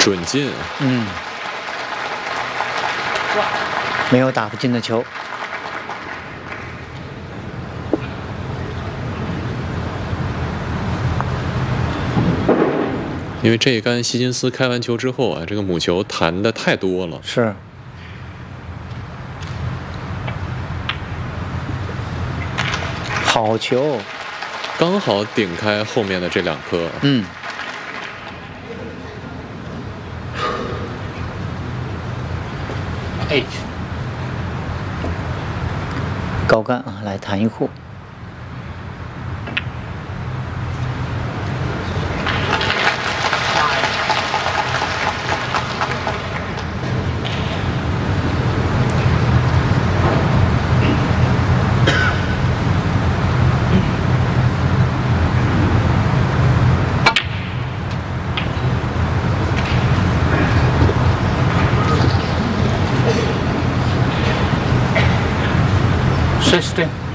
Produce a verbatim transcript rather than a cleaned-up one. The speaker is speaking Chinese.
准进。 嗯，没有打不进的球。 因为这一杆希金斯开完球之后啊，这个母球弹的太多了。 是。好球， 刚好顶开后面的这两颗。 嗯。H。高杆啊，来弹一库。System.